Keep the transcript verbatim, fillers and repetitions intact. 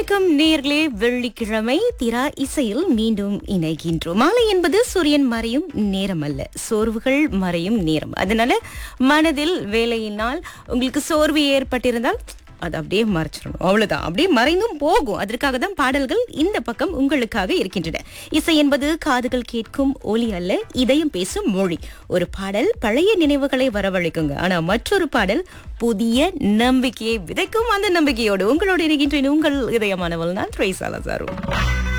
வணக்கம் நேர்களே, வெள்ளிக்கிழமை திரா இசையில் மீண்டும் இணைகின்றோம். மாலை என்பது சூரியன் மறையும் நேரம் அல்ல, சோர்வுகள் மறையும் நேரம். அதனால மனதில் வேலையினால் உங்களுக்கு சோர்வு ஏற்பட்டிருந்தால் அது அப்படியே மறைச்சிடணும், அவ்வளவுதான். அப்படியே மறைந்தும் போகும். அதற்காக தான் பாடல்கள் இந்த பக்கம் உங்களுக்காக இருக்கின்றன. இசை என்பது காதுகள் கேட்கும் ஒலி அல்ல, இதயம் பேசும் மொழி. ஒரு பாடல் பழைய நினைவுகளை வரவழைக்குங்க, ஆனா மற்றொரு பாடல் புதிய நம்பிக்கையை விதைக்கும். அந்த நம்பிக்கையோடு உங்களோடு இருக்கின்றேன் உங்கள் இதயமானவள் நான் ட்ரேசாலா சாரு.